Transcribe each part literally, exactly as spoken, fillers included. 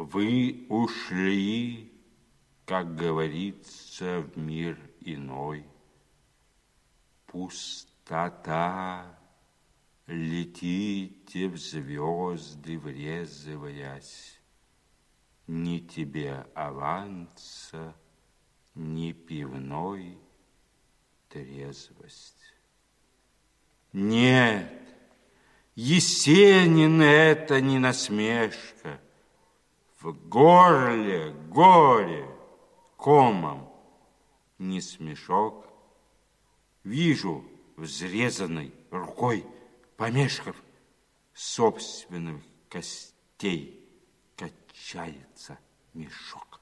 Вы ушли, как говорится, в мир иной. Пустота, летите в звезды, врезываясь. Ни тебе аванса, ни пивной трезвость. Нет, Есенин, это не насмешка. В горле горе комом, не смешок. Вижу взрезанной рукой, помешков собственных костей, качается мешок.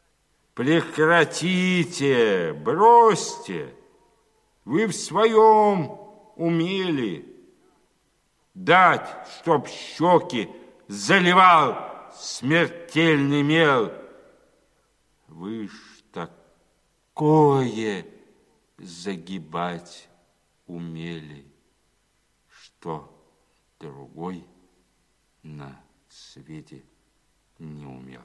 Прекратите, бросьте, вы в своем умели дать, чтоб щеки заливал смертельный мел. Вы ж такое загибать умели, что другой на свете не умел.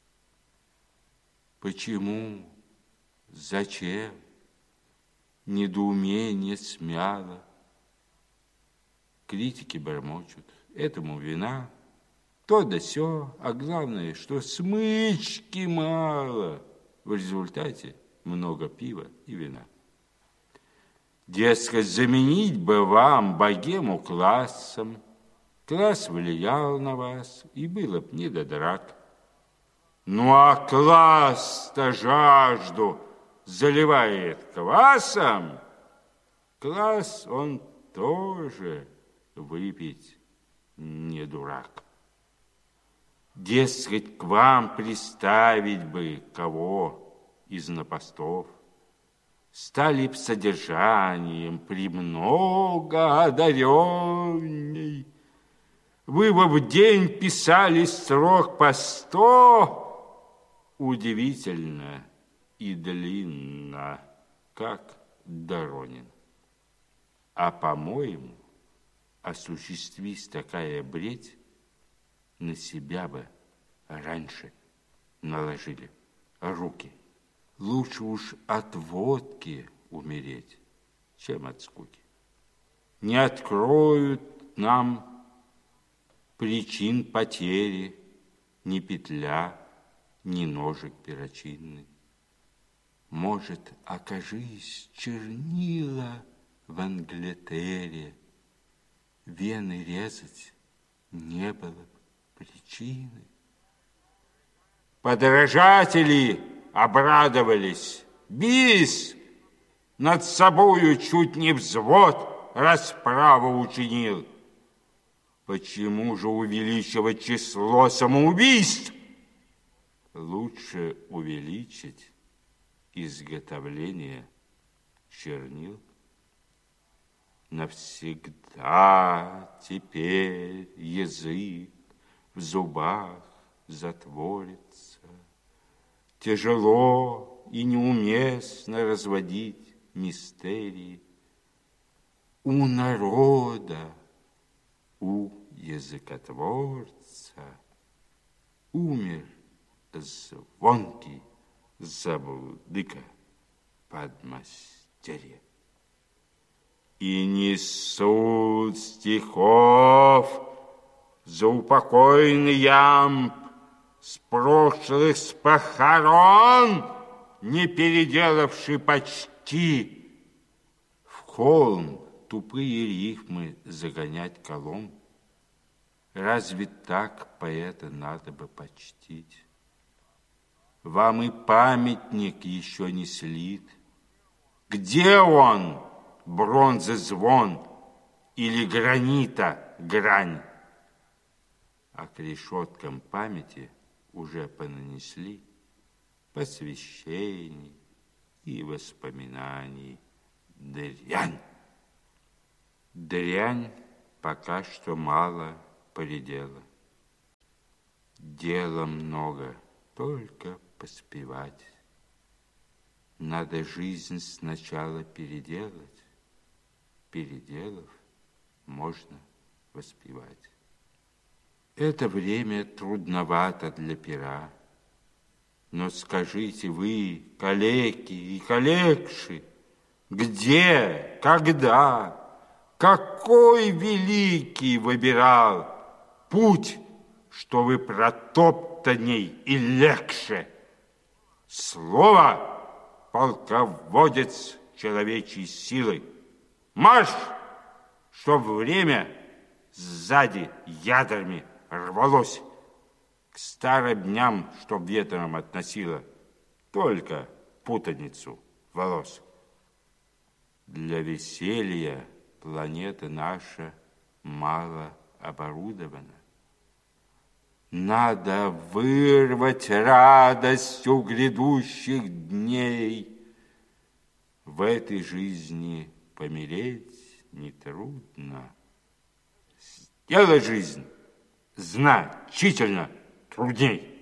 Почему, зачем, недоумение смяло? Критики бормочут, этому вина, то да сё, а главное, что смычки мало. В результате много пива и вина. Дескать, заменить бы вам богему классом. Класс влиял на вас, и было б не до драк. Ну, а класс-то жажду заливает квасом. Класс он тоже выпить не дурак. Дескать, к вам приставить бы кого из напостов, стали б содержанием премного одаренней. Вы бы в день писали строк по сто, удивительно и длинно, как Доронин. А, по-моему, осуществись такая бредь, на себя бы раньше наложили руки. Лучше уж от водки умереть, чем от скуки. Не откроют нам причин потери ни петля, ни ножик перочинный. Может, окажись чернила в Англитере, вены резать не было бы причины. Подражатели обрадовались. Бис над собою чуть не взвод расправу учинил. Почему же увеличивать число самоубийств? Лучше увеличить изготовление чернил. Навсегда теперь язык в зубах затворится. Тяжело и неуместно разводить мистерии. У народа, у языкотворца умер звонкий забудыка подмастерье. И несут стихов заупокойный ямб с прошлых с похорон, не переделавший почти в холм тупые рифмы загонять колом. Разве так поэта надо бы почтить? Вам и памятник еще не слит. Где он, бронзы звон или гранита грань? А к решеткам памяти уже понанесли посвящений и воспоминаний дрянь. Дрянь пока что мало поредела. Дела много, только поспевать. Надо жизнь сначала переделать. Переделав, можно воспевать. Это время трудновато для пера. Но скажите вы, калеки и калекши, где, когда, какой великий выбирал путь, что вы протоптанней и легче? Слово полководец человечьей силы. Марш, чтоб время сзади ядрами рвалось, к старым дням, чтоб ветром относило только путаницу волос. Для веселья планета наша мало оборудована. Надо вырвать радость у грядущих дней. В этой жизни помереть нетрудно. Сделай жизнь значительно трудней.